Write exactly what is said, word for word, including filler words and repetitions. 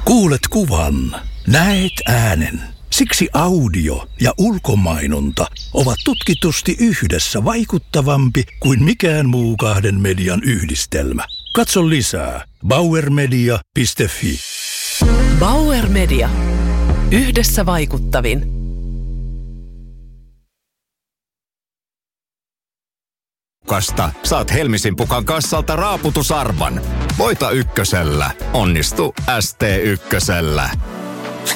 Kuulet kuvan, näet äänen. Siksi audio ja ulkomainonta ovat tutkitusti yhdessä vaikuttavampi kuin mikään muu kahden median yhdistelmä. Katso lisää bauer media piste fi. Bauer Media. Yhdessä vaikuttavin. Kasta. Saat Helmisin Pukan kassalta raaputusarvan. Voita ykkösellä. Onnistu S T ykkösellä.